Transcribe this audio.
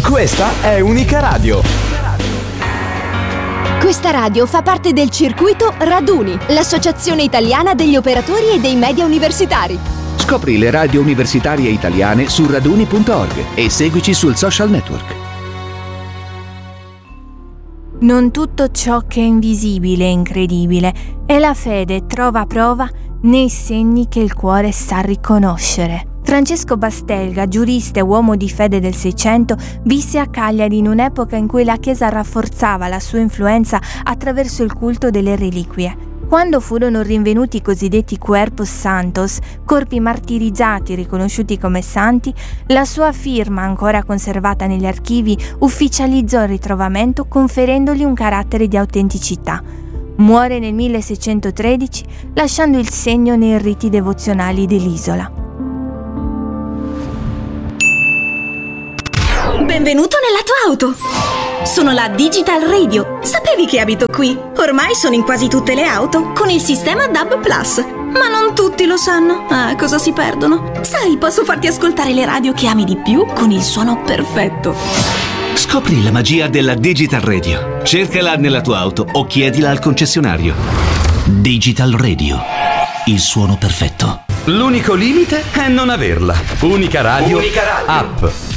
Questa è Unica Radio. Questa radio fa parte del circuito Raduni, l'associazione italiana degli operatori e dei media universitari. Scopri le radio universitarie italiane su raduni.org e seguici sul social network. Non tutto ciò che è invisibile è incredibile, e la fede trova prova nei segni che il cuore sa riconoscere. Francesco Bastelga, giurista e uomo di fede del Seicento, visse a Cagliari in un'epoca in cui la Chiesa rafforzava la sua influenza attraverso il culto delle reliquie. Quando furono rinvenuti i cosiddetti Cuerpos Santos, corpi martirizzati riconosciuti come santi, la sua firma, ancora conservata negli archivi, ufficializzò il ritrovamento conferendogli un carattere di autenticità. Muore nel 1613, lasciando il segno nei riti devozionali dell'isola. Benvenuto nella tua auto! Sono la Digital Radio. Sapevi che abito qui? Ormai sono in quasi tutte le auto con il sistema DAB+. Ma non tutti lo sanno. Ah, cosa si perdono? Sai, posso farti ascoltare le radio che ami di più con il suono perfetto. Scopri la magia della Digital Radio. Cercala nella tua auto o chiedila al concessionario. Digital Radio. Il suono perfetto. L'unico limite è non averla. Unica Radio. App.